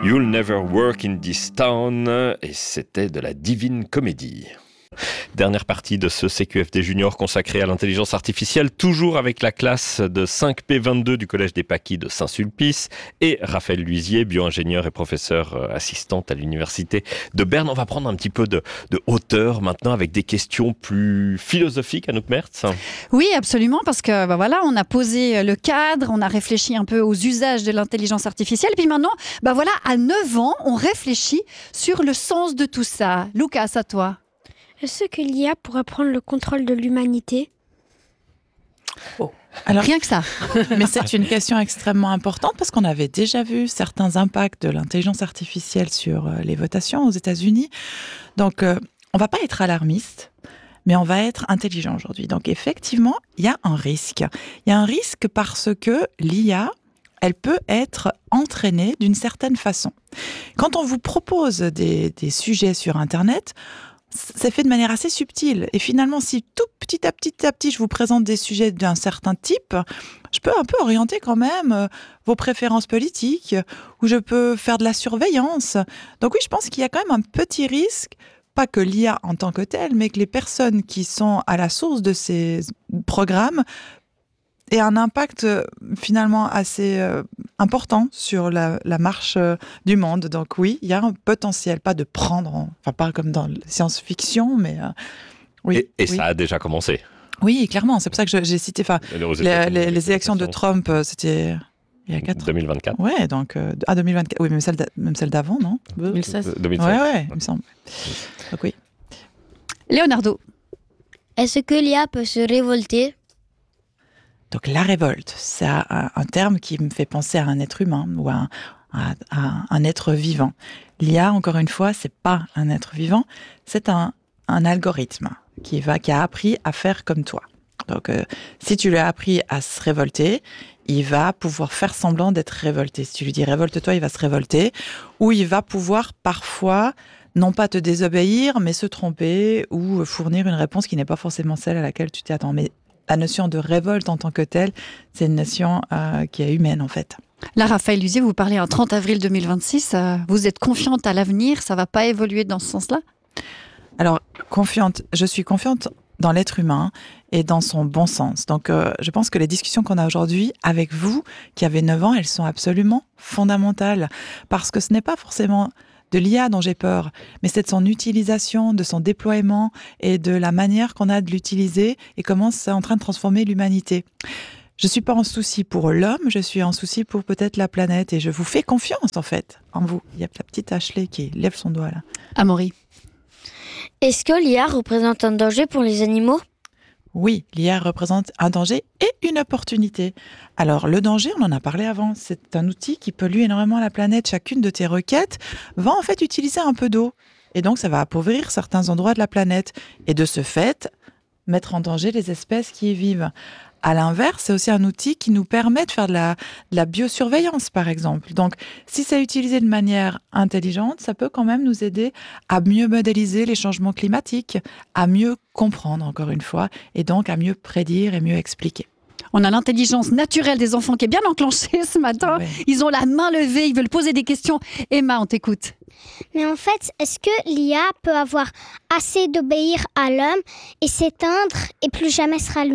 You'll Never Work in This Town, et c'était de la Divine Comédie. Dernière partie de ce CQFD Junior consacré à l'intelligence artificielle, toujours avec la classe de 5P22 du Collège des Paquis de Saint-Sulpice et Raphaël Luisier, bio-ingénieur et professeur assistante à l'Université de Berne. On va prendre un petit peu de hauteur maintenant avec des questions plus philosophiques, Anouk Mertz. Oui, absolument, parce que voilà, on a posé le cadre, on a réfléchi un peu aux usages de l'intelligence artificielle, puis maintenant, voilà, à 9 ans, on réfléchit sur le sens de tout ça. Lucas, à toi. Est-ce que l'IA pourrait prendre le contrôle de l'humanité ? Alors, rien que ça. Mais c'est une question extrêmement importante parce qu'on avait déjà vu certains impacts de l'intelligence artificielle sur les votations aux États-Unis. Donc, on ne va pas être alarmiste, mais on va être intelligent aujourd'hui. Donc, effectivement, il y a un risque. Il y a un risque parce que l'IA, elle peut être entraînée d'une certaine façon. Quand on vous propose des sujets sur Internet, c'est fait de manière assez subtile. Et finalement, si tout petit à petit, je vous présente des sujets d'un certain type, je peux un peu orienter quand même vos préférences politiques, ou je peux faire de la surveillance. Donc oui, je pense qu'il y a quand même un petit risque, pas que l'IA en tant que telle, mais que les personnes qui sont à la source de ces programmes aient un impact finalement assez important sur la marche du monde. Donc oui, il y a un potentiel, pas de prendre, enfin pas comme dans la science-fiction, mais oui. Et ça a déjà commencé. Oui, clairement, c'est pour ça que j'ai cité les élections de Trump, c'était il y a 4 ans. 2024. Ouais, donc 2024, oui, même celle d'avant, non ? 2016. 2016. Ouais, il me semble. Donc oui. Leonardo. Est-ce que l'IA peut se révolter ? Donc la révolte, c'est un terme qui me fait penser à un être humain ou à un être vivant. L'IA, encore une fois, c'est pas un être vivant, c'est un algorithme qui a appris à faire comme toi. Donc si tu lui as appris à se révolter, il va pouvoir faire semblant d'être révolté. Si tu lui dis révolte-toi, il va se révolter, ou il va pouvoir parfois non pas te désobéir, mais se tromper ou fournir une réponse qui n'est pas forcément celle à laquelle tu t'y attends. Mais la notion de révolte en tant que telle, c'est une notion qui est humaine en fait. Là, Raphaël Luisier, vous parlez en 30 avril 2026. Vous êtes confiante à l'avenir, ça ne va pas évoluer dans ce sens-là ? Alors, je suis confiante dans l'être humain et dans son bon sens. Donc, je pense que les discussions qu'on a aujourd'hui avec vous, qui avez 9 ans, elles sont absolument fondamentales. Parce que ce n'est pas forcément de l'IA dont j'ai peur, mais c'est de son utilisation, de son déploiement et de la manière qu'on a de l'utiliser et comment c'est en train de transformer l'humanité. Je ne suis pas en souci pour l'homme, je suis en souci pour peut-être la planète et je vous fais confiance en fait, en vous. Il y a la petite Ashley qui lève son doigt là. Amaury. Est-ce que l'IA représente un danger pour les animaux ? Oui, l'IA représente un danger et une opportunité. Alors, le danger, on en a parlé avant, c'est un outil qui pollue énormément la planète. Chacune de tes requêtes va en fait utiliser un peu d'eau. Et donc, ça va appauvrir certains endroits de la planète. Et de ce fait, mettre en danger les espèces qui y vivent. À l'inverse, c'est aussi un outil qui nous permet de faire de la biosurveillance, par exemple. Donc, si c'est utilisé de manière intelligente, ça peut quand même nous aider à mieux modéliser les changements climatiques, à mieux comprendre, encore une fois, et donc à mieux prédire et mieux expliquer. On a l'intelligence naturelle des enfants qui est bien enclenchée ce matin. Ouais. Ils ont la main levée, ils veulent poser des questions. Emma, on t'écoute. Mais en fait, est-ce que l'IA peut avoir assez d'obéir à l'homme et s'éteindre et plus jamais se rallumer ?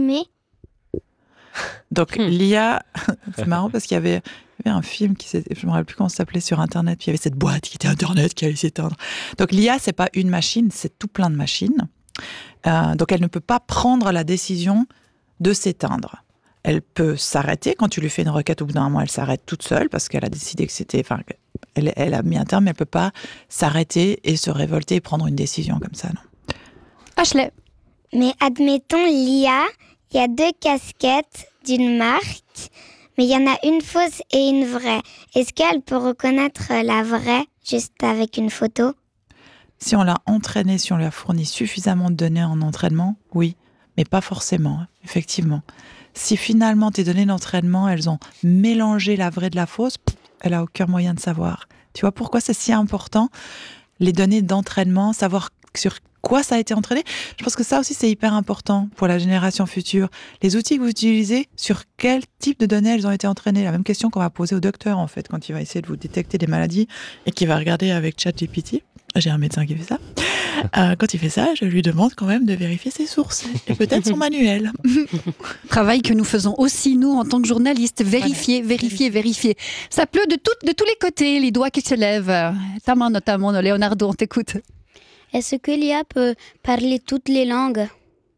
Donc l'IA, c'est marrant parce qu'il y avait un film je ne me rappelle plus comment ça s'appelait sur Internet, puis il y avait cette boîte qui était Internet qui allait s'éteindre. Donc l'IA, c'est pas une machine, c'est tout plein de machines. Donc elle ne peut pas prendre la décision de s'éteindre. Elle peut s'arrêter quand tu lui fais une requête. Au bout d'un moment, elle s'arrête toute seule parce qu'elle a décidé que c'était. Enfin, elle a mis un terme, mais elle peut pas s'arrêter et se révolter et prendre une décision comme ça, non. Ashley. Mais admettons l'IA. Il y a 2 casquettes d'une marque, mais il y en a une fausse et une vraie. Est-ce qu'elle peut reconnaître la vraie juste avec une photo ? Si on l'a entraînée, si on lui a fourni suffisamment de données en entraînement, oui, mais pas forcément, effectivement. Si finalement tes données d'entraînement, elles ont mélangé la vraie de la fausse, elle n'a aucun moyen de savoir. Tu vois pourquoi c'est si important ? Les données d'entraînement, savoir sur quoi ça a été entraîné. Je pense que ça aussi, c'est hyper important pour la génération future. Les outils que vous utilisez, sur quel type de données elles ont été entraînées? La même question qu'on va poser au docteur, en fait, quand il va essayer de vous détecter des maladies et qu'il va regarder avec ChatGPT. J'ai un médecin qui fait ça. Quand il fait ça, je lui demande quand même de vérifier ses sources et peut-être son manuel. Travail que nous faisons aussi, nous, en tant que journalistes. Vérifier. Ça pleut de tous les côtés, les doigts qui se lèvent. Ta main notamment, Leonardo, on t'écoute. Est-ce que l'IA peut parler toutes les langues?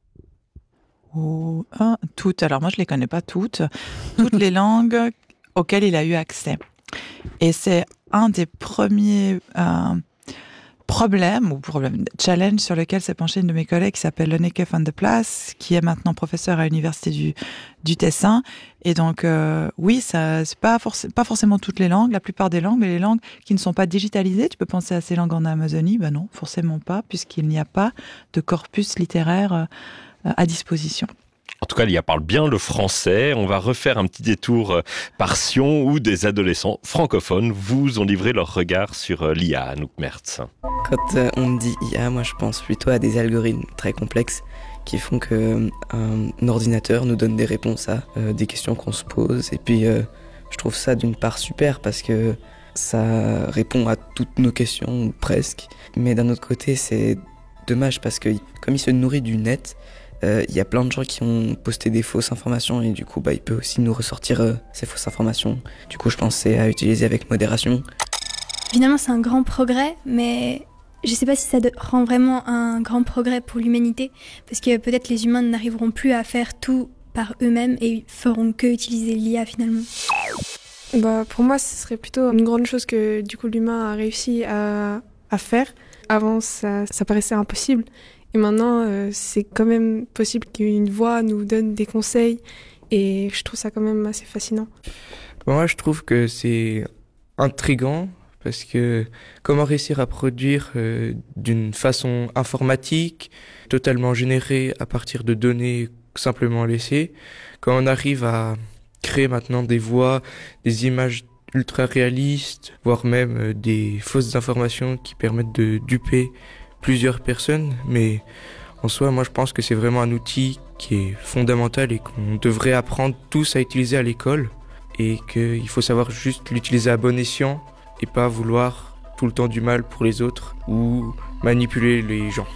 Toutes. Alors moi, je ne les connais pas toutes. Toutes les langues auxquelles il a eu accès. Et c'est un des premiers challenge sur lequel s'est penchée une de mes collègues qui s'appelle Lonneke van de Plas, qui est maintenant professeur à l'université du Tessin. Et donc, oui, ça, c'est pas forcément toutes les langues, la plupart des langues, mais les langues qui ne sont pas digitalisées. Tu peux penser à ces langues en Amazonie? Ben non, forcément pas, puisqu'il n'y a pas de corpus littéraire à disposition. En tout cas, l'IA parle bien le français. On va refaire un petit détour par Sion où des adolescents francophones vous ont livré leur regard sur l'IA, Anouk Mertz. Quand on me dit IA, moi je pense plutôt à des algorithmes très complexes qui font qu'un ordinateur nous donne des réponses à des questions qu'on se pose. Et puis je trouve ça d'une part super parce que ça répond à toutes nos questions, ou presque. Mais d'un autre côté, c'est dommage parce que comme il se nourrit du net, il y a plein de gens qui ont posté des fausses informations et du coup il peut aussi nous ressortir ces fausses informations. Du coup je pense que c'est à utiliser avec modération. Évidemment c'est un grand progrès, mais je sais pas si ça rend vraiment un grand progrès pour l'humanité, parce que peut-être les humains n'arriveront plus à faire tout par eux-mêmes et feront que utiliser l'IA finalement. Pour moi ce serait plutôt une grande chose que du coup l'humain a réussi à faire. Avant ça paraissait impossible. Et maintenant, c'est quand même possible qu'une voix nous donne des conseils et je trouve ça quand même assez fascinant. Moi, je trouve que c'est intriguant parce que comment réussir à produire d'une façon informatique, totalement générée à partir de données simplement laissées, quand on arrive à créer maintenant des voix, des images ultra réalistes, voire même des fausses informations qui permettent de duper plusieurs personnes, mais en soi, moi je pense que c'est vraiment un outil qui est fondamental et qu'on devrait apprendre tous à utiliser à l'école et qu'il faut savoir juste l'utiliser à bon escient et pas vouloir tout le temps du mal pour les autres ou manipuler les gens.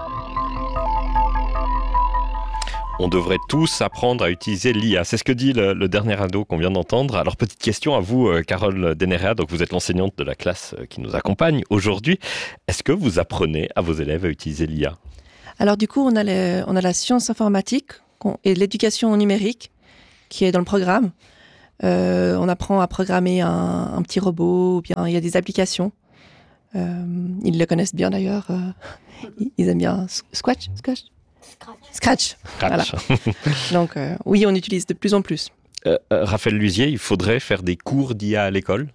On devrait tous apprendre à utiliser l'IA. C'est ce que dit le dernier ado qu'on vient d'entendre. Alors, petite question à vous, Carole Denerea. Donc, vous êtes l'enseignante de la classe qui nous accompagne aujourd'hui. Est-ce que vous apprenez à vos élèves à utiliser l'IA? Alors, du coup, on a la science informatique et l'éducation numérique qui est dans le programme. On apprend à programmer un petit robot, ou bien il y a des applications. Ils le connaissent bien d'ailleurs. Ils aiment bien Scratch. Voilà. Donc oui, on utilise de plus en plus. Raphaël Lusier, il faudrait faire des cours d'IA à l'école?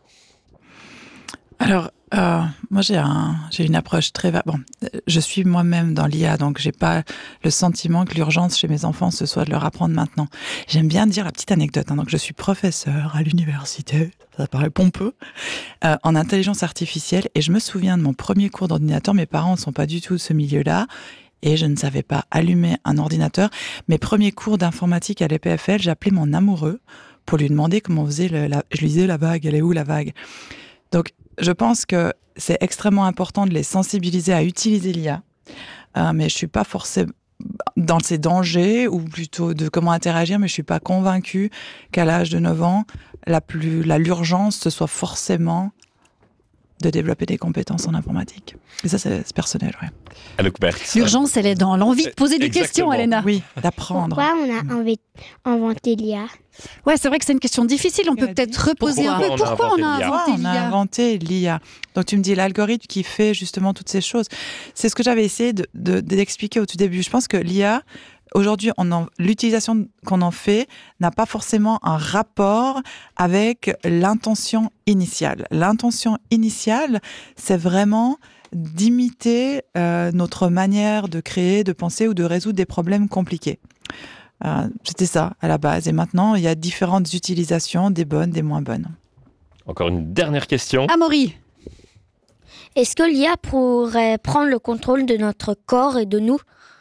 Alors, moi j'ai une approche très... je suis moi-même dans l'IA, donc j'ai pas le sentiment que l'urgence chez mes enfants, ce soit de leur apprendre maintenant. J'aime bien dire la petite anecdote. Donc je suis professeur à l'université, ça paraît pompeux, en intelligence artificielle, et je me souviens de mon premier cours d'ordinateur. Mes parents ne sont pas du tout de ce milieu-là, et je ne savais pas allumer un ordinateur. Mes premiers cours d'informatique à l'EPFL, j'appelais mon amoureux pour lui demander comment on faisait je lui disais la vague, elle est où la vague? Donc, je pense que c'est extrêmement important de les sensibiliser à utiliser l'IA, mais je suis pas forcément dans ses dangers, ou plutôt de comment interagir, mais je suis pas convaincue qu'à l'âge de 9 ans, l'urgence, ce soit forcément de développer des compétences en informatique. Et ça, c'est personnel, ouais. Anouk Mertz. L'urgence, elle est dans l'envie de poser des questions, Elena. Oui, d'apprendre. Pourquoi on a inventé l'IA? Ouais, c'est vrai que c'est une question difficile. On peut peut-être reposer un peu. Pourquoi on a inventé l'IA? Donc tu me dis l'algorithme qui fait justement toutes ces choses. C'est ce que j'avais essayé d'expliquer au tout début. Je pense que l'IA, aujourd'hui, l'utilisation qu'on en fait n'a pas forcément un rapport avec l'intention initiale. L'intention initiale, c'est vraiment d'imiter notre manière de créer, de penser ou de résoudre des problèmes compliqués. C'était ça à la base. Et maintenant, il y a différentes utilisations, des bonnes, des moins bonnes. Encore une dernière question. Amaury. Est-ce que l'IA pourrait prendre le contrôle de notre corps et de nous ?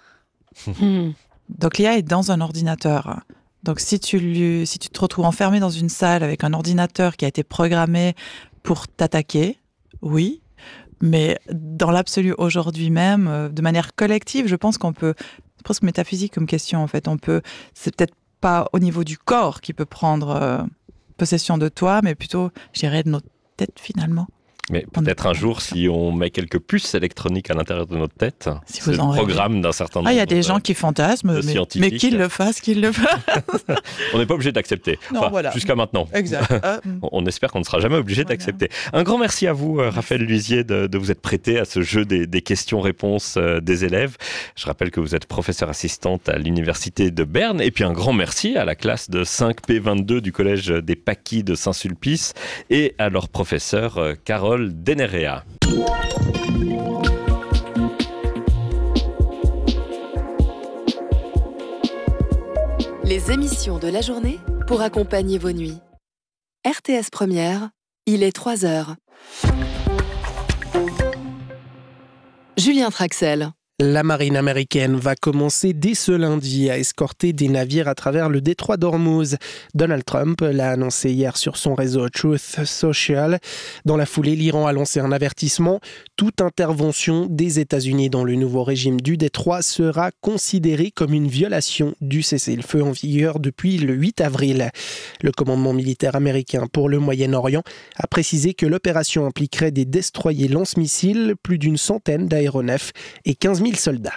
Donc l'IA est dans un ordinateur. Donc si tu te retrouves enfermé dans une salle avec un ordinateur qui a été programmé pour t'attaquer, oui. Mais dans l'absolu aujourd'hui même, de manière collective, je pense qu'on peut... C'est presque métaphysique comme question en fait. C'est peut-être pas au niveau du corps qui peut prendre possession de toi, mais plutôt, je dirais, de notre tête finalement. Mais peut-être un jour, si on met quelques puces électroniques à l'intérieur de notre tête, c'est le programme d'un certain nombre. Il y a des gens qui fantasment, mais qu'ils le fassent. On n'est pas obligé d'accepter. Voilà. Jusqu'à maintenant. Exact. On espère qu'on ne sera jamais obligé d'accepter. Un grand merci à vous, Raphaël Luisier, de vous être prêté à ce jeu des questions-réponses des élèves. Je rappelle que vous êtes professeure assistante à l'Université de Berne. Et puis un grand merci à la classe de 5P22 du Collège des Paquis de Saint-Sulpice et à leur professeur Carole Denerea. Les émissions de la journée pour accompagner vos nuits. RTS Première, il est 3h. Julien Traxel. La marine américaine va commencer dès ce lundi à escorter des navires à travers le détroit d'Ormuz. Donald Trump l'a annoncé hier sur son réseau Truth Social. Dans la foulée, l'Iran a lancé un avertissement. Toute intervention des États-Unis dans le nouveau régime du détroit sera considérée comme une violation du cessez-le-feu en vigueur depuis le 8 avril. Le commandement militaire américain pour le Moyen-Orient a précisé que l'opération impliquerait des destroyers lance-missiles, plus d'une centaine d'aéronefs et 15 000 soldats.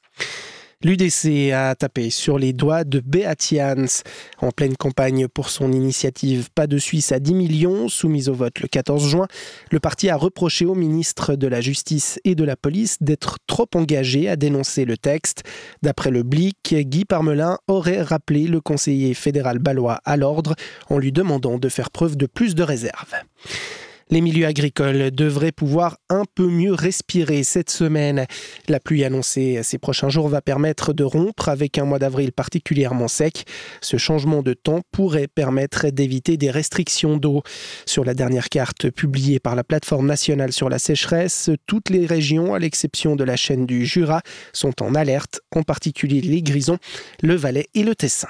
L'UDC a tapé sur les doigts de Beat Jans. En pleine campagne pour son initiative Pas de Suisse à 10 millions, soumise au vote le 14 juin, le parti a reproché au ministre de la Justice et de la Police d'être trop engagé à dénoncer le texte. D'après le Blick, Guy Parmelin aurait rappelé le conseiller fédéral bâlois à l'ordre en lui demandant de faire preuve de plus de réserve. Les milieux agricoles devraient pouvoir un peu mieux respirer cette semaine. La pluie annoncée ces prochains jours va permettre de rompre avec un mois d'avril particulièrement sec. Ce changement de temps pourrait permettre d'éviter des restrictions d'eau. Sur la dernière carte publiée par la plateforme nationale sur la sécheresse, toutes les régions, à l'exception de la chaîne du Jura, sont en alerte, en particulier les Grisons, le Valais et le Tessin.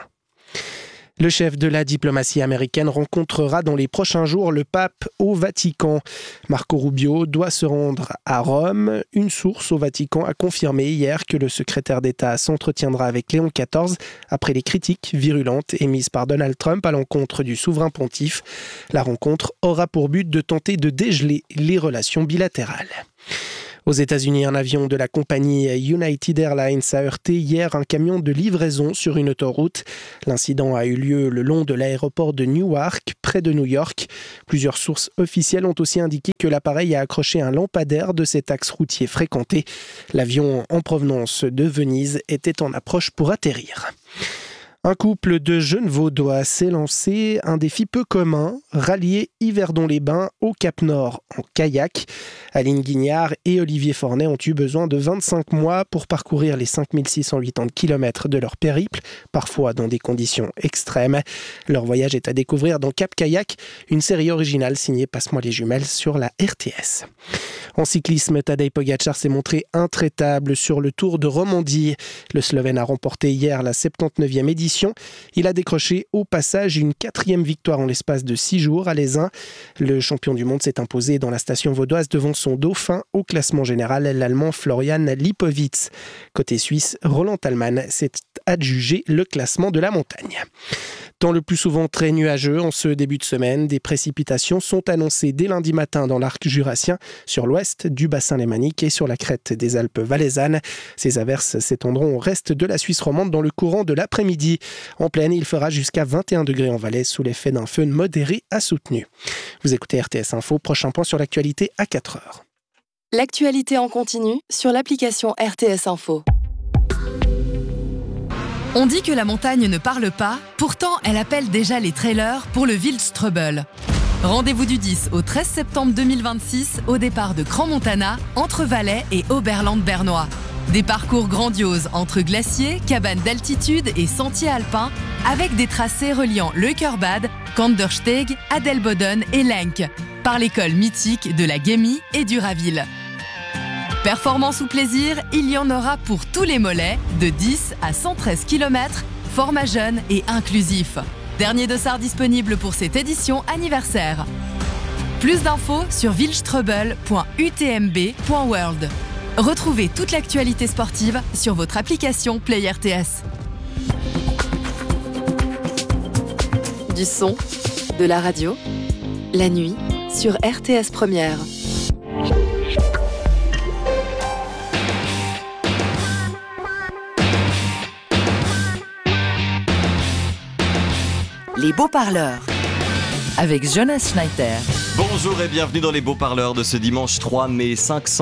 Le chef de la diplomatie américaine rencontrera dans les prochains jours le pape au Vatican. Marco Rubio doit se rendre à Rome. Une source au Vatican a confirmé hier que le secrétaire d'État s'entretiendra avec Léon XIV après les critiques virulentes émises par Donald Trump à l'encontre du souverain pontife. La rencontre aura pour but de tenter de dégeler les relations bilatérales. Aux États-Unis, un avion de la compagnie United Airlines a heurté hier un camion de livraison sur une autoroute. L'incident a eu lieu le long de l'aéroport de Newark, près de New York. Plusieurs sources officielles ont aussi indiqué que l'appareil a accroché un lampadaire de cet axe routier fréquenté. L'avion en provenance de Venise était en approche pour atterrir. Un couple de jeunes Vaudois s'est lancé un défi peu commun, rallier Yverdon-les-Bains au Cap-Nord en kayak. Aline Guignard et Olivier Fornet ont eu besoin de 25 mois pour parcourir les 5680 km de leur périple, parfois dans des conditions extrêmes. Leur voyage est à découvrir dans Cap Kayak, une série originale signée Passe-moi les jumelles sur la RTS. En cyclisme, Tadej Pogačar s'est montré intraitable sur le Tour de Romandie. Le Slovène a remporté hier la 79e édition. Il a décroché au passage une 4e victoire en l'espace de 6 jours à l'Aisin. Le champion du monde s'est imposé dans la station vaudoise devant son dauphin au classement général, l'Allemand Florian Lipowitz. Côté suisse, Roland Thalmann s'est adjugé le classement de la montagne. Temps le plus souvent très nuageux en ce début de semaine, des précipitations sont annoncées dès lundi matin dans l'arc jurassien, sur l'ouest du bassin lémanique et sur la crête des Alpes valaisannes. Ces averses s'étendront au reste de la Suisse romande dans le courant de l'après-midi. En plaine, il fera jusqu'à 21 degrés en Valais sous l'effet d'un feu modéré à soutenu. Vous écoutez RTS Info, prochain point sur l'actualité à 4h. L'actualité en continu sur l'application RTS Info. On dit que la montagne ne parle pas, pourtant elle appelle déjà les trailers pour le Wildstrubel. Rendez-vous du 10 au 13 septembre 2026 au départ de Crans-Montana, entre Valais et Oberland bernois. Des parcours grandioses entre glaciers, cabanes d'altitude et sentiers alpins avec des tracés reliant Leukerbad, Kandersteg, Adelboden et Lenk. par l'école mythique de la Guémie et du Raville. Performance ou plaisir, il y en aura pour tous les mollets, de 10 à 113 km, format jeune et inclusif. Dernier dossard disponible pour cette édition anniversaire. Plus d'infos sur wildstrubble.utmb.world. Retrouvez toute l'actualité sportive sur votre application Play RTS. Du son, de la radio, la nuit sur RTS Première. Les beaux-parleurs avec Jonas Schneider. Bonjour et bienvenue dans les beaux-parleurs de ce dimanche 3 mai,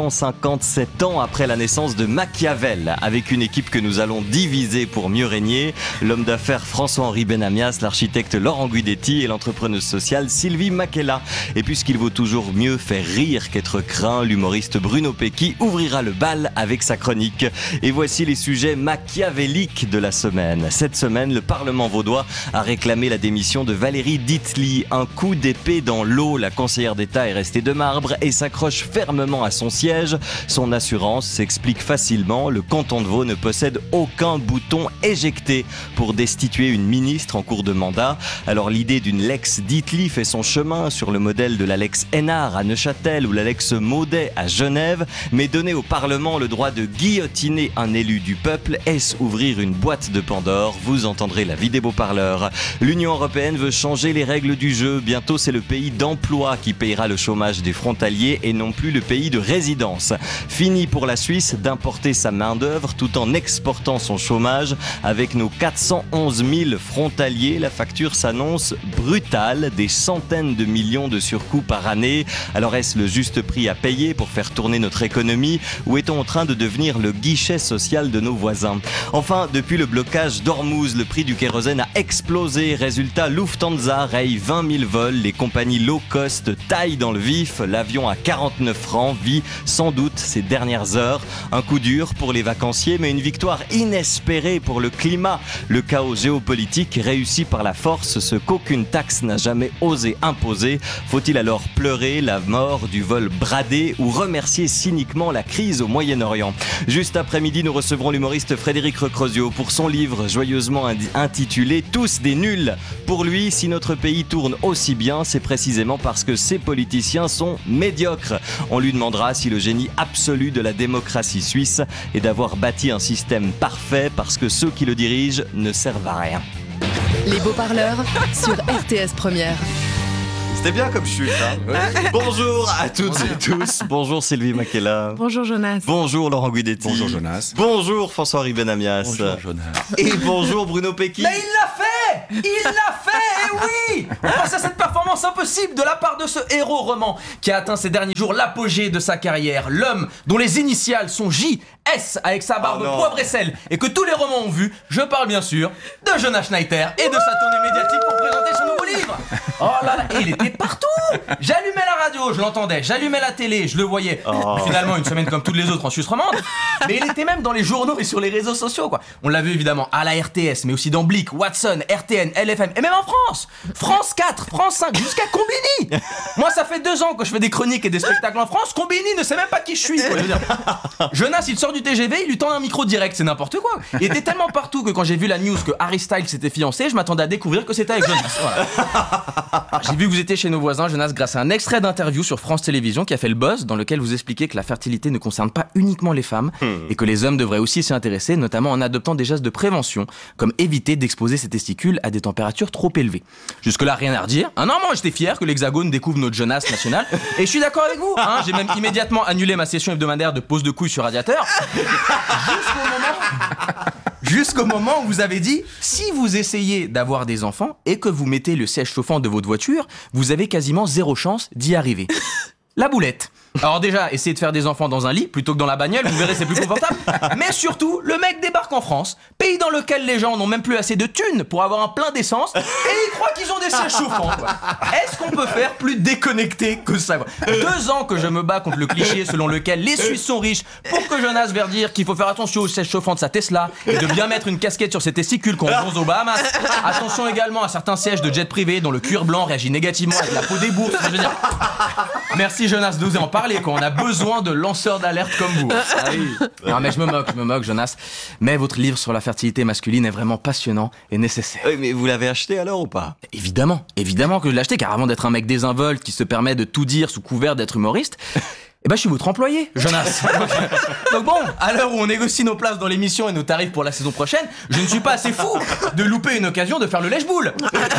557 ans après la naissance de Machiavel, avec une équipe que nous allons diviser pour mieux régner, l'homme d'affaires François-Henri Benamias, l'architecte Laurent Guidetti et l'entrepreneuse sociale Sylvie Makela. Et puisqu'il vaut toujours mieux faire rire qu'être craint, l'humoriste Bruno Pecky ouvrira le bal avec sa chronique. Et voici les sujets machiavéliques de la semaine. Cette semaine, le Parlement vaudois a réclamé la démission de Valérie Dietly. Un coup d'épée dans l'eau, la conseillère d'État est restée de marbre et s'accroche fermement à son siège. Son assurance s'explique facilement. Le canton de Vaud ne possède aucun bouton éjecté pour destituer une ministre en cours de mandat. Alors l'idée d'une Lex Dietly fait son chemin sur le modèle de la Lex Hénard à Neuchâtel ou la Lex Maudet à Genève. Mais donner au Parlement le droit de guillotiner un élu du peuple, est-ce ouvrir une boîte de Pandore? Vous entendrez l'avis des beaux-parleurs. L'Union européenne veut changer les règles du jeu. Bientôt, c'est le pays d'emploi qui payera le chômage des frontaliers et non plus le pays de résidence. Fini pour la Suisse d'importer sa main-d'œuvre tout en exportant son chômage. Avec nos 411 000 frontaliers, la facture s'annonce brutale, des centaines de millions de surcoûts par année. Alors est-ce le juste prix à payer pour faire tourner notre économie ou est-on en train de devenir le guichet social de nos voisins? Enfin, depuis le blocage d'Ormuz, le prix du kérosène a explosé. Résultat, Lufthansa raye 20 000 vols, les compagnies low cost taillent dans le vif, l'avion à 49 francs vit sans doute ces dernières heures. Un coup dur pour les vacanciers, mais une victoire inespérée pour le climat. Le chaos géopolitique réussit par la force ce qu'aucune taxe n'a jamais osé imposer. Faut-il alors pleurer la mort du vol bradé ou remercier cyniquement la crise au Moyen-Orient? Juste après-midi, nous recevrons l'humoriste Frédéric Recrozio pour son livre joyeusement intitulé « Tous des nuls ». Pour lui, si notre pays tourne aussi bien, c'est précisément parce que ces politiciens sont médiocres. On lui demandera si le génie absolu de la démocratie suisse est d'avoir bâti un système parfait parce que ceux qui le dirigent ne servent à rien. Les beaux-parleurs sur RTS Première. C'était bien comme chute, hein. Ouais. Bonjour à toutes et tous. Bonjour Sylvie Makela. Bonjour Jonas. Bonjour Laurent Guidetti. Bonjour Jonas. Bonjour François-Henri Benamias. Bonjour Jonas. Et bonjour Bruno Pecky. Mais il l'a fait! Il l'a fait! Et oui! On passe à cette performance impossible de la part de ce héros roman qui a atteint ces derniers jours l'apogée de sa carrière. L'homme dont les initiales sont JS avec sa barbe poivre et sel et que tous les romans ont vu. Je parle bien sûr de Jonas Schneider et de sa tournée médiatique pour présenter son nouveau livre. Oh là là, et il était partout. J'allumais la radio, je l'entendais. J'allumais la télé, je le voyais. Finalement, une semaine comme toutes les autres en Suisse romande. Mais il était même dans les journaux et sur les réseaux sociaux, quoi. On l'a vu évidemment à la RTS, mais aussi dans Blick, Watson, RTN, LFM et même en France. France 4, France 5, jusqu'à Combini. Moi, ça fait 2 ans que je fais des chroniques et des spectacles en France. Combini ne sait même pas qui je suis, quoi. Je veux dire. Jonas, il sort du TGV, il lui tend un micro direct, c'est n'importe quoi. Il était tellement partout que quand j'ai vu la news que Harry Styles s'était fiancé, je m'attendais à découvrir que c'était avec Jonas. Voilà. J'ai vu que vous étiez chez nos voisins, Jonas, grâce à un extrait d'interview sur France Télévisions qui a fait le buzz, dans lequel vous expliquez que la fertilité ne concerne pas uniquement les femmes et que les hommes devraient aussi s'y intéresser, notamment en adoptant des gestes de prévention, comme éviter d'exposer ses testicules à des températures trop élevées. Jusque-là, rien à redire. Ah non, moi j'étais fier que l'Hexagone découvre notre Jonas national et je suis d'accord avec vous. Hein, j'ai même immédiatement annulé ma session hebdomadaire de pose de couilles sur radiateur. Jusqu'au moment où vous avez dit, si vous essayez d'avoir des enfants et que vous mettez le siège chauffant de votre voiture, vous avez quasiment 0 chance d'y arriver. La boulette. Alors déjà, essayez de faire des enfants dans un lit plutôt que dans la bagnole, vous verrez c'est plus confortable. Mais surtout, le mec débarque en France, pays dans lequel les gens n'ont même plus assez de thunes pour avoir un plein d'essence, et ils croient qu'ils ont des sièges chauffants. Est-ce qu'on peut faire plus déconnecté que ça 2 ans que je me bats contre le cliché selon lequel les Suisses sont riches pour que Jonas vienne dire qu'il faut faire attention aux sièges chauffants de sa Tesla et de bien mettre une casquette sur ses testicules quand on bronze aux Bahamas. Attention également à certains sièges de jet privé dont le cuir blanc réagit négativement avec la peau des bourses. Je veux dire, merci Jonas d'oser en parler quand on a besoin de lanceurs d'alerte comme vous. Ah oui. Non mais je me moque Jonas. Mais votre livre sur la fertilité masculine est vraiment passionnant et nécessaire. Oui, mais vous l'avez acheté alors ou pas ? Évidemment que je l'ai acheté, car avant d'être un mec désinvolte qui se permet de tout dire sous couvert d'être humoriste, je suis votre employé, Jonas. Donc bon, à l'heure où on négocie nos places dans l'émission et nos tarifs pour la saison prochaine, je ne suis pas assez fou de louper une occasion de faire le lèche-boule.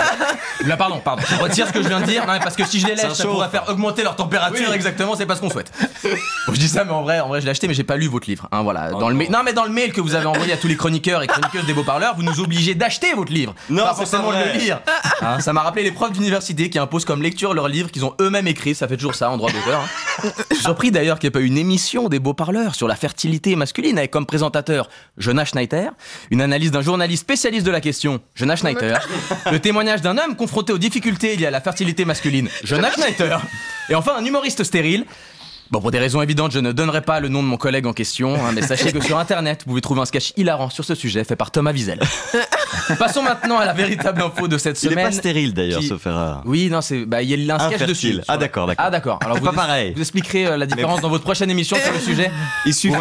Là, pardon, je retire ce que je viens de dire. Non, mais parce que si je les lèche, ça pourrait faire augmenter leur température. Oui. Exactement, c'est pas ce qu'on souhaite. Bon, je dis ça, mais en vrai, je l'ai acheté, mais j'ai pas lu votre livre. Hein, voilà. Dans le mail que vous avez envoyé à tous les chroniqueurs et chroniqueuses des Beaux Parleurs, vous nous obligez d'acheter votre livre. Non, pas forcément de le lire. Hein, ça m'a rappelé les profs d'université qui imposent comme lecture leurs livres qu'ils ont eux-mêmes écrits. Ça fait toujours ça en droit d'auteur. Hein. Je suis surpris d'ailleurs qu'il n'y ait pas eu une émission des Beaux Parleurs sur la fertilité masculine avec comme présentateur Jonas Schneider, une analyse d'un journaliste spécialiste de la question, Jonas Schneider, le témoignage d'un homme confronté aux difficultés liées à la fertilité masculine, Jonas Schneider, et enfin un humoriste stérile. Bon, pour des raisons évidentes, je ne donnerai pas le nom de mon collègue en question, hein, mais sachez que sur internet, vous pouvez trouver un sketch hilarant sur ce sujet fait par Thomas Wiesel. Passons maintenant à la véritable info de cette semaine. Il est pas stérile d'ailleurs, sauf erreur. Oui, non, il y a un sketch dessus. Ah d'accord. Ah d'accord. Alors pas pareil. Vous expliquerez la différence dans votre prochaine émission sur le sujet. Il suffit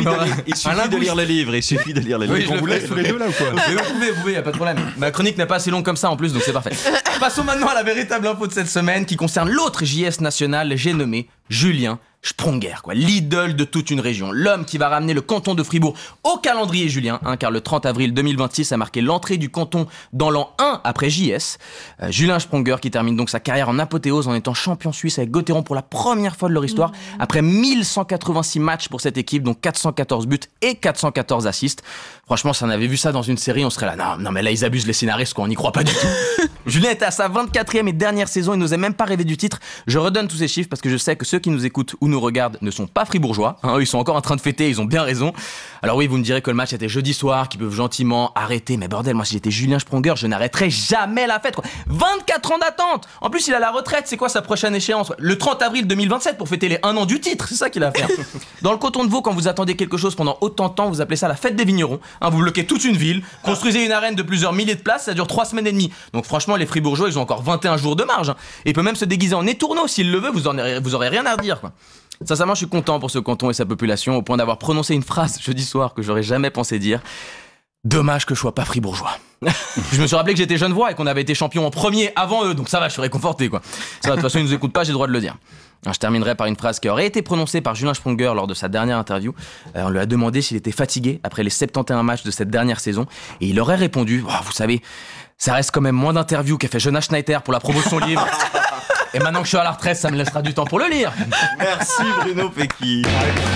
de lire le livre. Oui, on vous laisse tous les deux là ou quoi? Vous pouvez, y a pas de problème. Ma chronique n'est pas assez longue comme ça en plus, donc c'est parfait. Passons maintenant à la véritable info de cette semaine qui concerne l'autre JS national, j'ai nommé Julien Sprunger, l'idole de toute une région, l'homme qui va ramener le canton de Fribourg au calendrier julien, car le 30 avril 2026 a marqué l'entrée du canton dans l'an 1 après JS. Julien Sprunger qui termine donc sa carrière en apothéose en étant champion suisse avec Gotteron pour la première fois de leur histoire, après 1186 matchs pour cette équipe, dont 414 buts et 414 assists. Franchement, si on avait vu ça dans une série, on serait là, non mais là ils abusent les scénaristes, on n'y croit pas du tout. Julien était à sa 24e et dernière saison, il n'osait même pas rêver du titre. Je redonne tous ces chiffres parce que je sais que ceux qui nous écoutent ou nous regardent ne sont pas fribourgeois, ils sont encore en train de fêter, ils ont bien raison. Alors oui, vous me direz que le match était jeudi soir, qu'ils peuvent gentiment arrêter, mais bordel, moi si j'étais Julien Sprunger, je n'arrêterais jamais la fête, 24 ans d'attente. En plus, il a la retraite, c'est quoi sa prochaine échéance? Le 30 avril 2027 pour fêter les 1 an du titre, c'est ça qu'il a à faire. Dans le canton de Vaud, quand vous attendez quelque chose pendant autant de temps, vous appelez ça la fête des vignerons. Vous bloquez toute une ville, construisez une arène de plusieurs milliers de places, ça dure 3 semaines et demie. Donc franchement, les fribourgeois, ils ont encore 21 jours de marge. Et il peut même se déguiser en étourneau s'il le veut, vous aurez rien à redire, Sincèrement, je suis content pour ce canton et sa population, au point d'avoir prononcé une phrase jeudi soir que j'aurais jamais pensé dire. Dommage que je sois pas fribourgeois. Je me suis rappelé que j'étais Genevois et qu'on avait été champion en premier avant eux, donc ça va, je suis réconforté, Ça va, de toute façon, ils nous écoutent pas, j'ai le droit de le dire. Alors, je terminerai par une phrase qui aurait été prononcée par Julien Sprunger lors de sa dernière interview. On lui a demandé s'il était fatigué après les 71 matchs de cette dernière saison, et il aurait répondu, vous savez, ça reste quand même moins d'interviews qu'a fait Jonas Schneider pour la promo de son livre. Et maintenant que je suis à la retraite, ça me laissera du temps pour le lire. Merci Bruno Pecky.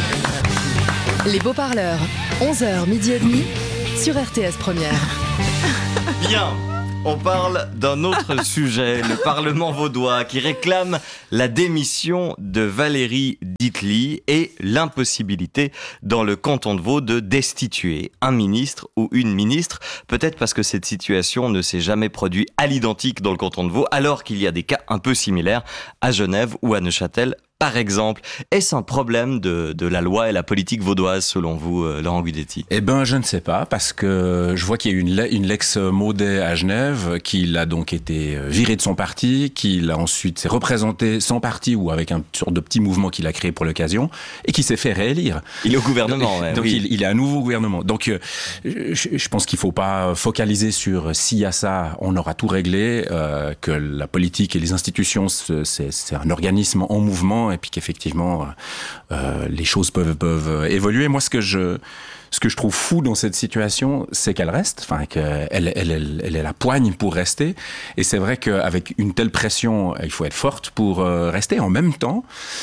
Les Beaux Parleurs, 11h, midi et demi, sur RTS Première. Bien. On parle d'un autre sujet, le Parlement vaudois qui réclame la démission de Valérie Ditli et l'impossibilité dans le canton de Vaud de destituer un ministre ou une ministre, peut-être parce que cette situation ne s'est jamais produite à l'identique dans le canton de Vaud, alors qu'il y a des cas un peu similaires à Genève ou à Neuchâtel. Par exemple, est-ce un problème de la loi et la politique vaudoise selon vous, Laurent Guidetti? Eh ben, je ne sais pas, parce que je vois qu'il y a eu une Lex Maudet à Genève, qu'il a donc été viré de son parti, qu'il a ensuite s'est représenté sans parti ou avec un sorte de petit mouvement qu'il a créé pour l'occasion, et qui s'est fait réélire. Il est au gouvernement, donc oui. il est à nouveau au gouvernement. Donc, je pense qu'il faut pas focaliser sur s'il y a ça, on aura tout réglé, que la politique et les institutions, c'est un organisme en mouvement, et puis qu'effectivement les choses peuvent évoluer. Moi, ce que Ce que je trouve fou dans cette situation, c'est qu'elle reste, enfin qu'elle est la poigne pour rester. Et c'est vrai qu'avec une telle pression, il faut être forte pour rester. En même temps,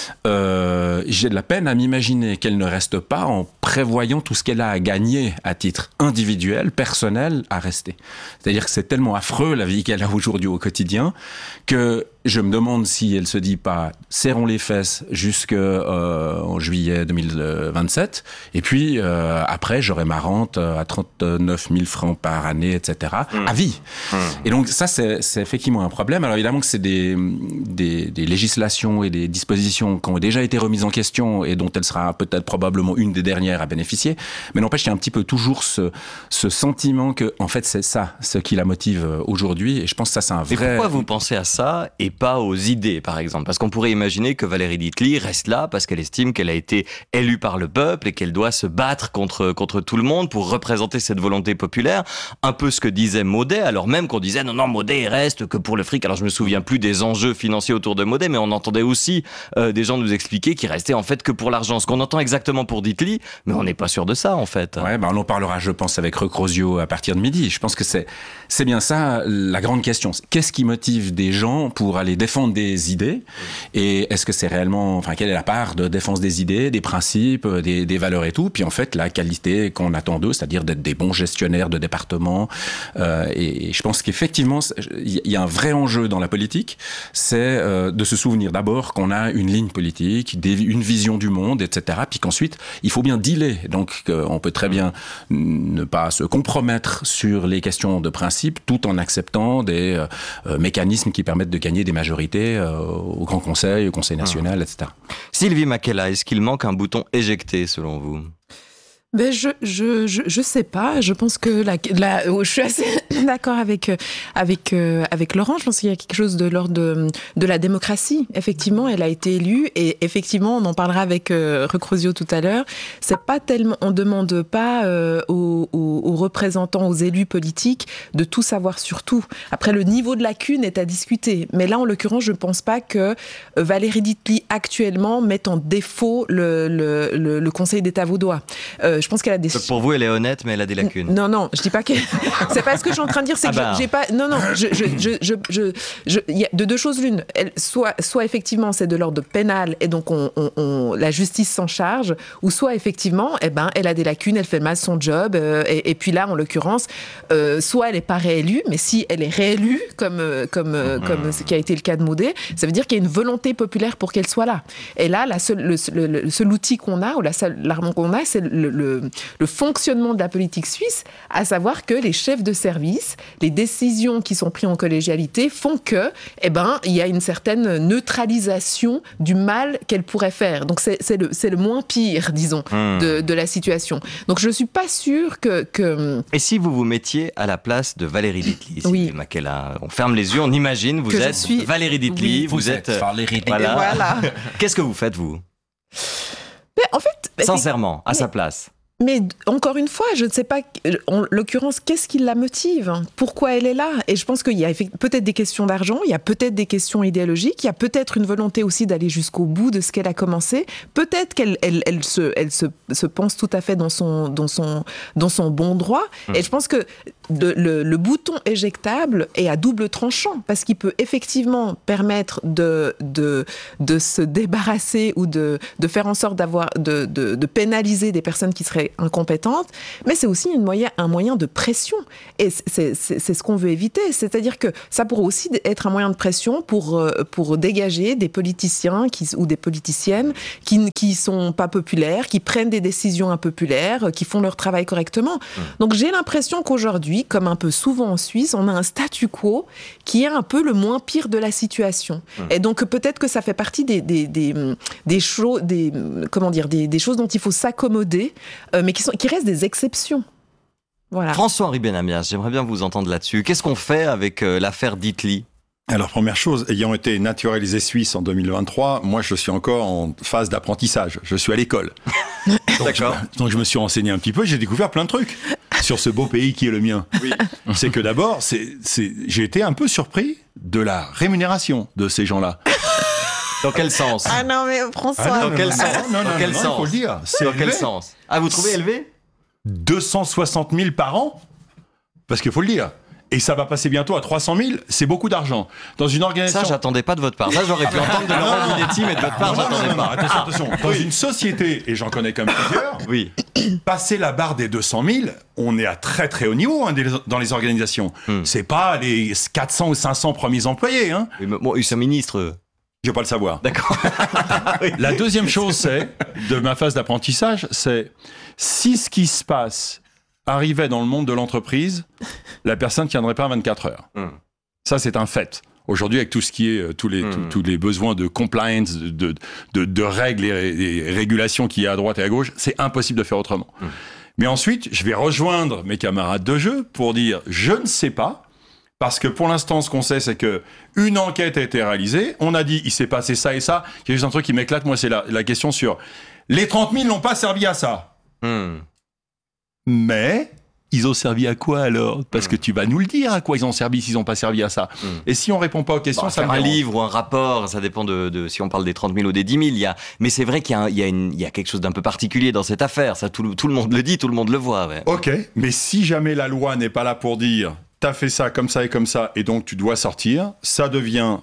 j'ai de la peine à m'imaginer qu'elle ne reste pas en prévoyant tout ce qu'elle a à gagner à titre individuel, personnel, à rester. C'est-à-dire que c'est tellement affreux la vie qu'elle a aujourd'hui au quotidien que je me demande si elle se dit pas serrons les fesses jusqu'en juillet 2027 et puis après j'aurai ma rente à 39 000 francs par année, etc. à vie. Et donc ça c'est effectivement un problème. Alors évidemment que c'est des législations et des dispositions qui ont déjà été remises en question et dont elle sera peut-être probablement une des dernières à bénéficier, mais n'empêche qu'il y a un petit peu toujours ce sentiment que en fait c'est ça ce qui la motive aujourd'hui, et je pense que ça c'est un vrai... Mais pourquoi vous pensez à ça et pas aux idées, par exemple? Parce qu'on pourrait imaginer que Valérie Dittli reste là parce qu'elle estime qu'elle a été élue par le peuple et qu'elle doit se battre contre tout le monde pour représenter cette volonté populaire. Un peu ce que disait Maudet, alors même qu'on disait non, Maudet reste que pour le fric. Alors je me souviens plus des enjeux financiers autour de Maudet, mais on entendait aussi des gens nous expliquer qu'il restait en fait que pour l'argent. Ce qu'on entend exactement pour Dittli, mais on n'est pas sûr de ça en fait. Ouais, on en parlera, je pense, avec Recrosio à partir de midi. Je pense que c'est bien ça la grande question. Qu'est-ce qui motive des gens pour aller défendre des idées, et est-ce que c'est réellement, quelle est la part de défense des idées, des principes, des valeurs et tout, puis en fait la qualité qu'on attend d'eux, c'est-à-dire d'être des bons gestionnaires de département, et je pense qu'effectivement il y a un vrai enjeu dans la politique, c'est de se souvenir d'abord qu'on a une ligne politique, une vision du monde, etc., puis qu'ensuite il faut bien dealer, donc on peut très bien ne pas se compromettre sur les questions de principe tout en acceptant des mécanismes qui permettent de gagner des majorités au Grand Conseil, au Conseil national, etc. Sylvie Makela, est-ce qu'il manque un bouton éjecter selon vous? Ben je sais pas. Je pense que je suis assez d'accord avec Laurent. Je pense qu'il y a quelque chose de l'ordre de la démocratie. Effectivement, elle a été élue et effectivement, on en parlera avec Recrosio tout à l'heure. C'est pas tellement, on demande pas aux représentants, aux élus politiques de tout savoir sur tout. Après, le niveau de lacune est à discuter. Mais là, en l'occurrence, je pense pas que Valérie Dittli actuellement mette en défaut le Conseil d'État vaudois. Je pense qu'elle a des... Pour vous, elle est honnête, mais elle a des lacunes. Non, je dis pas que... C'est pas ce que je suis en train de dire, c'est que j'ai pas... Non, il y a de deux choses l'une. Soit effectivement, c'est de l'ordre pénal, et donc la justice s'en charge, ou soit effectivement, elle a des lacunes, elle fait mal son job, et puis là, en l'occurrence, soit elle est pas réélue, mais si elle est réélue, comme ce qui a été le cas de Maudet, ça veut dire qu'il y a une volonté populaire pour qu'elle soit là. Et là, le seul outil qu'on a, ou la seule l'arme qu'on a, c'est le fonctionnement de la politique suisse, à savoir que les chefs de service, les décisions qui sont prises en collégialité font que, il y a une certaine neutralisation du mal qu'elle pourrait faire. Donc c'est le moins pire, disons, de la situation. Donc je suis pas sûre que... Et si vous vous mettiez à la place de Valérie Dittli, Sylvie Makela, on ferme les yeux, on imagine, vous êtes Valérie Dittli, oui, vous êtes Valérie Dittli. Voilà. Qu'est-ce que vous faites, vous? En fait, sincèrement, à sa place. Mais encore une fois, je ne sais pas, en l'occurrence, qu'est-ce qui la motive? Pourquoi elle est là? Et je pense qu'il y a peut-être des questions d'argent, il y a peut-être des questions idéologiques, il y a peut-être une volonté aussi d'aller jusqu'au bout de ce qu'elle a commencé. Peut-être qu'elle se pense tout à fait dans son bon droit. Et je pense que le bouton éjectable est à double tranchant, parce qu'il peut effectivement permettre de se débarrasser ou de faire en sorte de pénaliser des personnes qui seraient incompétentes, mais c'est aussi un moyen de pression. Et c'est ce qu'on veut éviter. C'est-à-dire que ça pourrait aussi être un moyen de pression pour dégager des politiciens ou des politiciennes qui sont pas populaires, qui prennent des décisions impopulaires, qui font leur travail correctement. Donc j'ai l'impression qu'aujourd'hui, comme un peu souvent en Suisse, on a un statu quo qui est un peu le moins pire de la situation. Et donc peut-être que ça fait partie des choses dont il faut s'accommoder, mais qui restent des exceptions. Voilà. François-Henri Benamias, j'aimerais bien vous entendre là-dessus. Qu'est-ce qu'on fait avec l'affaire Dittli ? Alors, première chose, ayant été naturalisé suisse en 2023, moi, je suis encore en phase d'apprentissage. Je suis à l'école. Donc, je me suis renseigné un petit peu, j'ai découvert plein de trucs sur ce beau pays qui est le mien. Oui. C'est que d'abord, j'ai été un peu surpris de la rémunération de ces gens-là. Dans quel sens ? Ah non, mais François... Dans quel sens ? Dans quel sens ? Faut le dire. Dans quel sens ? Ah, vous trouvez élevé ? 260 000 par an, parce qu'il faut le dire. Et ça va passer bientôt à 300 000, c'est beaucoup d'argent. Dans une organisation... Ça, j'attendais pas de votre part. Ça, j'aurais pu entendre de Laurent Guidetti, mais de votre part, j'attendais pas. Attention. Dans une société, et j'en connais comme plusieurs, passer la barre des 200 000, on est à très très haut niveau dans les organisations. C'est pas les 400 ou 500 premiers employés. Hein. Bon, c'est un ministre... Je ne veux pas le savoir. D'accord. La deuxième chose, de ma phase d'apprentissage, c'est si ce qui se passe arrivait dans le monde de l'entreprise, la personne ne tiendrait pas 24 heures. Ça, c'est un fait. Aujourd'hui, avec tout ce qui est tous les besoins de compliance, de règles et régulations qu'il y a à droite et à gauche, c'est impossible de faire autrement. Mais ensuite, je vais rejoindre mes camarades de jeu pour dire je ne sais pas, parce que pour l'instant, ce qu'on sait, c'est que une enquête a été réalisée. On a dit il s'est passé ça et ça. Il y a juste un truc qui m'éclate, moi, c'est la question sur les 30 000 n'ont pas servi à ça. Mais ils ont servi à quoi alors ? Parce que tu vas nous le dire à quoi ils ont servi s'ils n'ont pas servi à ça. Et si on répond pas aux questions, ça faire un livre ou un rapport, ça dépend de si on parle des 30 000 ou des 10 000. Mais c'est vrai qu'il y a quelque chose d'un peu particulier dans cette affaire. Ça, tout le monde le dit, tout le monde le voit. Ouais. Ok, mais si jamais la loi n'est pas là pour dire t'as fait ça, et ça, et donc tu dois sortir, ça devient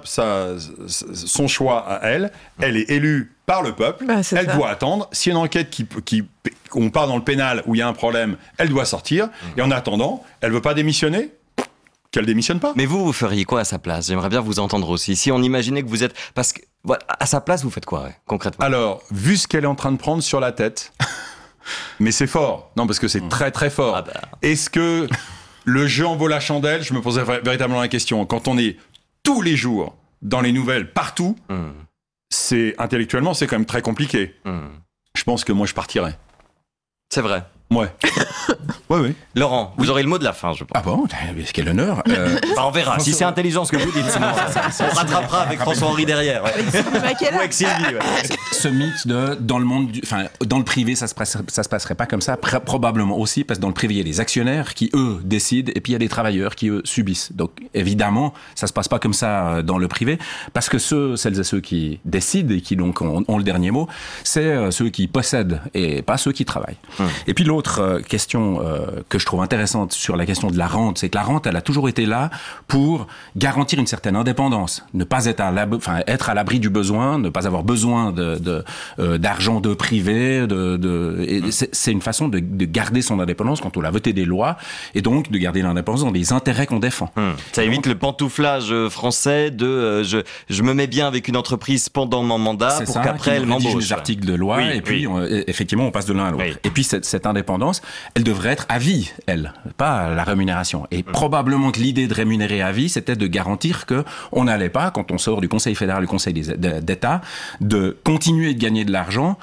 son choix à elle. Elle est élue par le peuple, elle doit attendre. S'il y a une enquête on part dans le pénal où il y a un problème, elle doit sortir. Et en attendant, elle veut pas démissionner, qu'elle démissionne pas. Mais vous feriez quoi à sa place ? J'aimerais bien vous entendre aussi. Si on imaginait que vous êtes... Parce que, à sa place, vous faites quoi, concrètement ? Alors, vu ce qu'elle est en train de prendre sur la tête, mais c'est fort. Non, parce que c'est très très fort. Est-ce que le jeu en vaut la chandelle ? Je me posais véritablement la question. Quand on est tous les jours dans les nouvelles, partout, intellectuellement, c'est quand même très compliqué. Je pense que moi, je partirais. C'est vrai. Ouais. Oui. Laurent, vous aurez le mot de la fin, je pense. Ah bon ? Quel honneur. On verra. Si c'est intelligent ce que vous dites, sinon on rattrapera avec François-Henri derrière. Ouais. Ou avec Sylvie. Ouais. Ce mythe dans le monde, dans le privé, ça se passerait pas comme ça. Probablement aussi parce que dans le privé, il y a des actionnaires qui eux décident, et puis il y a des travailleurs qui eux subissent. Donc évidemment, ça se passe pas comme ça dans le privé, parce que celles et ceux qui décident et qui donc ont le dernier mot, c'est ceux qui possèdent et pas ceux qui travaillent. Et puis l'autre question que je trouve intéressante sur la question de la rente, c'est que la rente, elle a toujours été là pour garantir une certaine indépendance, ne pas être être à l'abri du besoin, ne pas avoir besoin d'argent de privé, et c'est une façon de garder son indépendance quand on a voté des lois, et donc de garder l'indépendance dans les intérêts qu'on défend. Ça évite le pantouflage français de je me mets bien avec une entreprise pendant mon mandat pour qu'après elle m'embauche. Des articles de loi, effectivement on passe de l'un à l'autre. Et puis cette indépendance, elle devrait être à vie, pas la rémunération. Et probablement que l'idée de rémunérer à vie, c'était de garantir que on n'allait pas, quand on sort du Conseil fédéral, du Conseil d'État, de continuer de gagner de l'argent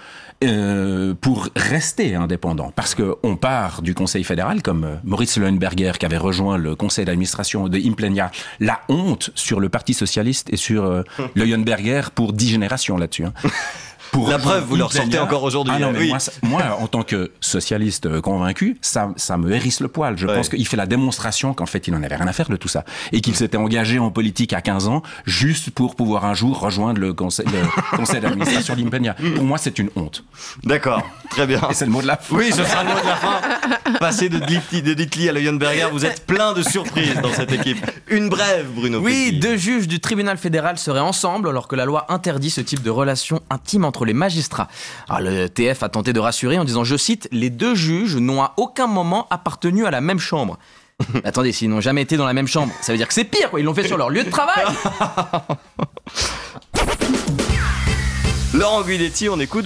pour rester indépendant. Parce qu'on part du Conseil fédéral, comme Maurice Leuenberger, qui avait rejoint le conseil d'administration de Implenia, la honte sur le Parti socialiste et sur Leuenberger pour 10 générations là-dessus. La preuve, vous le ressentez encore aujourd'hui. Ah non, mais moi, en tant que socialiste convaincu, ça me hérisse le poil. Je pense qu'il fait la démonstration qu'en fait, il n'en avait rien à faire de tout ça. Et qu'il s'était engagé en politique à 15 ans, juste pour pouvoir un jour rejoindre le conseil d'administration d'Implenia. Pour moi, c'est une honte. D'accord, très bien. Et c'est le mot de la fin. Oui, ce sera le mot de la fin. Passer de Dietli à Leuenberger, vous êtes plein de surprises dans cette équipe. Une brève, Bruno. Oui, 2 juges du tribunal fédéral seraient ensemble alors que la loi interdit ce type de relation intime entre les magistrats. Alors, le TF a tenté de rassurer en disant, je cite, « Les 2 juges n'ont à aucun moment appartenu à la même chambre ». Attendez, s'ils n'ont jamais été dans la même chambre, ça veut dire que c'est pire, quoi. Ils l'ont fait sur leur lieu de travail. Laurent Guidetti, on écoute